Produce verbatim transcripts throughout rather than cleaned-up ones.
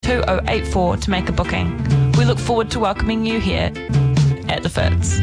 two oh eight four to make a booking. We look forward to welcoming you here at the Fitz.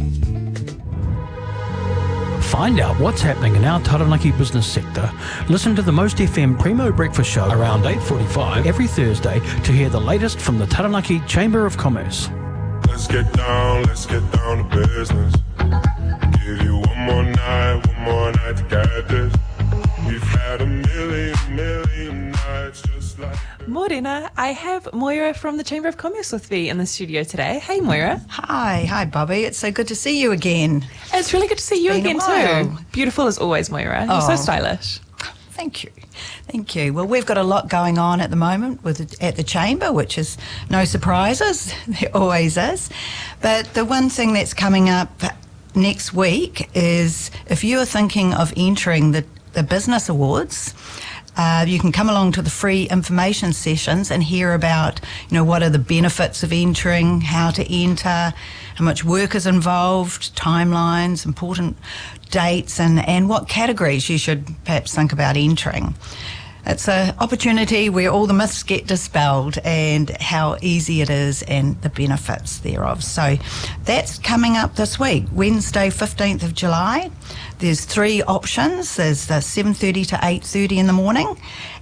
Find out what's happening in our Taranaki business sector. Listen to the Most F M Primo Breakfast Show around eight forty-five every Thursday to hear the latest from the Taranaki Chamber of Commerce. Let's get down, let's get down to business. Give you one more night, one more night to get this. We've had a million, million nights just like... Morena, I have Moira from the Chamber of Commerce with me in the studio today. Hey, Moira. Hi, hi, Bobby. It's so good to see you again. It's really good to see you Been a again while. too. Beautiful as always, Moira. You're Oh. so stylish. Thank you. Thank you. Well, we've got a lot going on at the moment with at the Chamber, which is no surprises. There always is. But the one thing that's coming up next week is if you are thinking of entering the, the Business Awards, Uh, you can come along to the free information sessions and hear about, you know, what are the benefits of entering, how to enter, how much work is involved, timelines, important dates, and, and what categories you should perhaps think about entering. It's an opportunity where all the myths get dispelled and how easy it is and the benefits thereof. So that's coming up this week, Wednesday, fifteenth of July. There's three options. There's the seven thirty to eight thirty in the morning,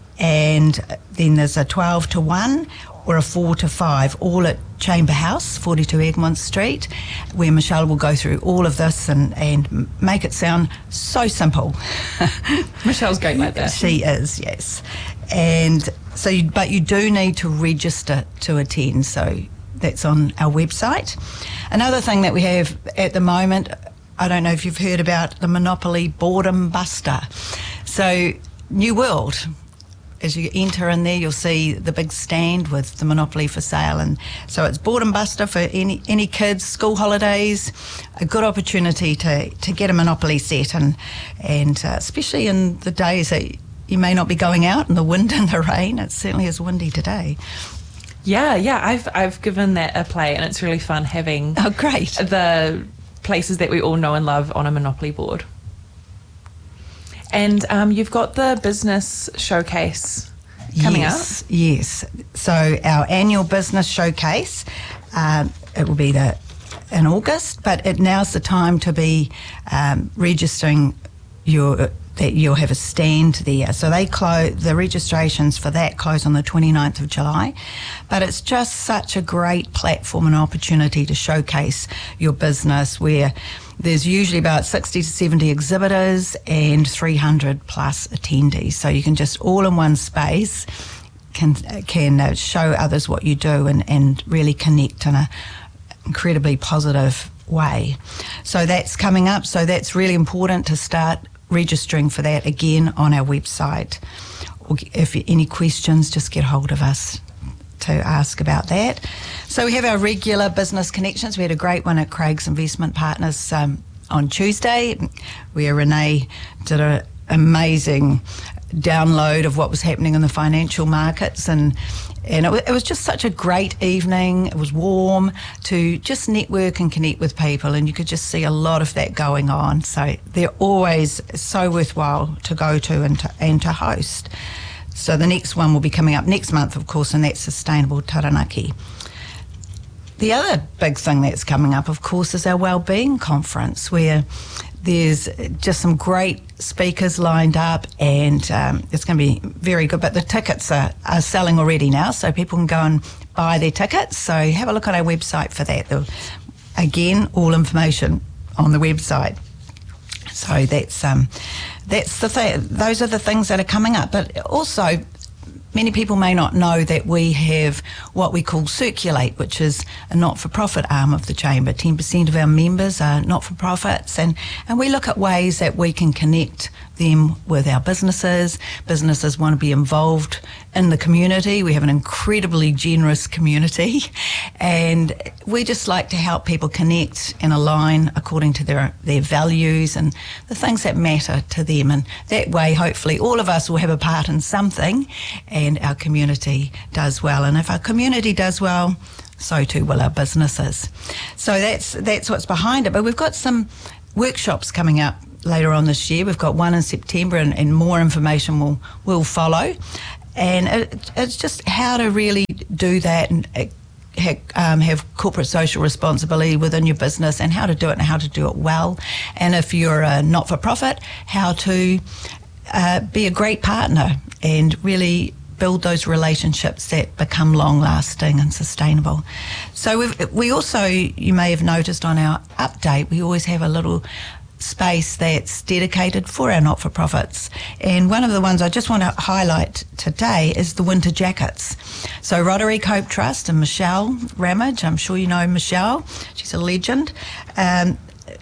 and then there's a twelve to one or a four to five, all at Chamber House, forty-two Egmont Street, where Michelle will go through all of this and, and make it sound so simple. Michelle's great like that. She is, yes. And so, you, but you do need to register to attend, so that's on our website. Another thing that we have at the moment, I don't know if you've heard about the Monopoly Boredom Buster. So, New World. As you enter in there, you'll see the big stand with the Monopoly for sale, and so it's Boredom Buster for any any kids, school holidays, a good opportunity to, to get a Monopoly set, and and uh, especially in the days that you may not be going out in the wind and the rain. It certainly is windy today. Yeah, yeah, I've I've given that a play, and it's really fun having Oh, great. the places that we all know and love on a Monopoly board. And um, you've got the business showcase coming yes, up. Yes. So our annual business showcase, um, it will be the in August, but it now's the time to be um, registering your that you'll have a stand there. So they close the registrations for that close on the twenty-ninth of July. But it's just such a great platform and opportunity to showcase your business, where there's usually about sixty to seventy exhibitors and three hundred plus attendees. So you can just all in one space can can uh, show others what you do and, and really connect in a incredibly positive way. So that's coming up. So that's really important to start registering for that again on our website. Or if you, any questions, just get hold of us to ask about that. So we have our regular business connections. We had a great one at Craig's Investment Partners um, on Tuesday, where Renee did an amazing download of what was happening in the financial markets, and and it, w- it was just such a great evening. It was warm to just network and connect with people, and you could just see a lot of that going on. So they're always so worthwhile to go to and to, and to host. So the next one will be coming up next month, of course, and that's Sustainable Taranaki. The other big thing that's coming up, of course, is our Wellbeing Conference, where there's just some great speakers lined up, and um, it's going to be very good. But the tickets are, are selling already now, so people can go and buy their tickets. So have a look on our website for that. There'll, again, all information on the website. So that's um, that's the th- those are the things that are coming up. But also, many people may not know that we have what we call Circulate, which is a not-for-profit arm of the Chamber. ten percent of our members are not-for-profits, and, and we look at ways that we can connect them with our businesses. Businesses want to be involved in the community. We have an incredibly generous community, and we just like to help people connect and align according to their, their values and the things that matter to them. And that way, hopefully, all of us will have a part in something, and our community does well. And if our community does well, so too will our businesses. So that's that's what's behind it. But we've got some workshops coming up later on this year. We've got one in September, and, and more information will will follow. And it, it's just how to really do that and uh, ha- um, have corporate social responsibility within your business, and how to do it and how to do it well. And if you're a not-for-profit, how to uh, be a great partner and really build those relationships that become long-lasting and sustainable. So we've, we also, you may have noticed on our update, we always have a little space that's dedicated for our not-for-profits. And one of the ones I just want to highlight today is the winter jackets. So Rotary Cope Trust and Michelle Ramage, I'm sure you know Michelle, she's a legend, um,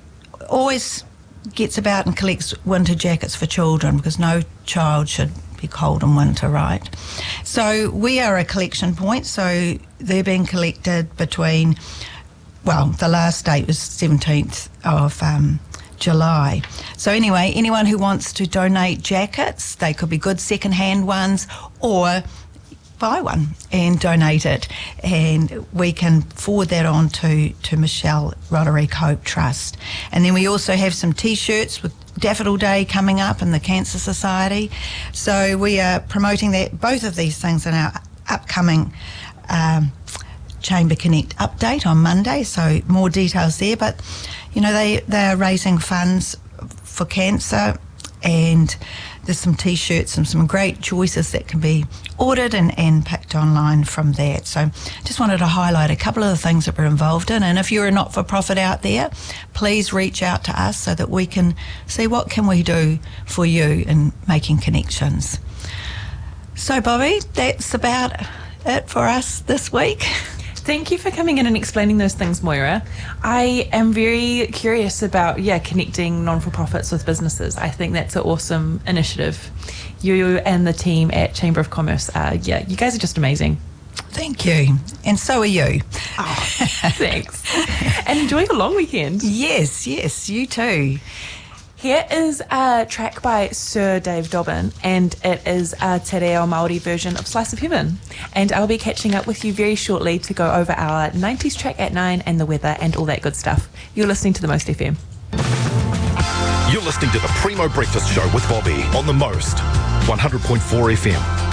always gets about and collects winter jackets for children, because no child should be cold in winter, right? So we are a collection point, so they're being collected between, well, the last date was seventeenth of um, July. So anyway, anyone who wants to donate jackets, they could be good second-hand ones, or buy one and donate it, and we can forward that on to, to Michelle Rotary Cope Trust. And then we also have some T-shirts with Daffodil Day coming up in the Cancer Society. So we are promoting that, both of these things in our upcoming um, Chamber Connect update on Monday, so more details there. But, you know, they, they are raising funds for cancer, and there's some T-shirts and some great choices that can be ordered and, and picked online from that. So just wanted to highlight a couple of the things that we're involved in. And if you're a not-for-profit out there, please reach out to us so that we can see what can we do for you in making connections. So Bobby, that's about it for us this week. Thank you for coming in and explaining those things, Moira. I am very curious about, yeah, connecting non-for-profits with businesses. I think that's an awesome initiative. You and the team at Chamber of Commerce, uh, yeah, you guys are just amazing. Thank you. And so are you. Oh, thanks. And enjoy your long weekend. Yes, yes, you too. Here is a track by Sir Dave Dobbin, and it is a Te Reo Māori version of Slice of Heaven. And I'll be catching up with you very shortly to go over our nineties track at nine and the weather and all that good stuff. You're listening to The Most F M. You're listening to the Primo Breakfast Show with Bobby on The Most, one hundred point four F M.